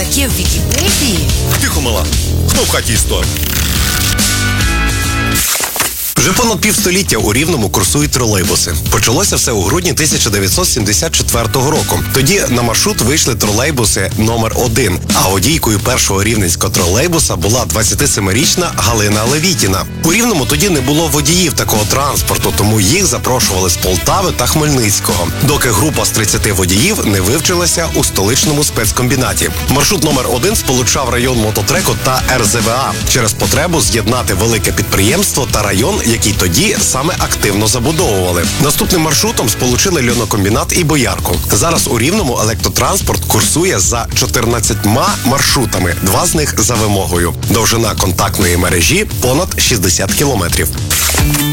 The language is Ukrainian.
таке в Вікіпедії? Тихо, мала. Хто в хаті історик? Вже понад півстоліття у Рівному курсують тролейбуси. Почалося все у грудні 1974 року. Тоді на маршрут вийшли тролейбуси номер 1, а водійкою першого рівненського тролейбуса була 27-річна Галина Левітіна. У Рівному тоді не було водіїв такого транспорту, тому їх запрошували з Полтави та Хмельницького, доки група з 30 водіїв не вивчилася у столичному спецкомбінаті. Маршрут номер 1 сполучав район мототреку та РЗВА через потребу з'єднати велике підприємство та район, який тоді саме активно забудовували. Наступним маршрутом сполучили льонокомбінат і Боярку. Зараз у Рівному електротранспорт курсує за 14 маршрутами, 2 з них за вимогою. Довжина контактної мережі понад 60 кілометрів.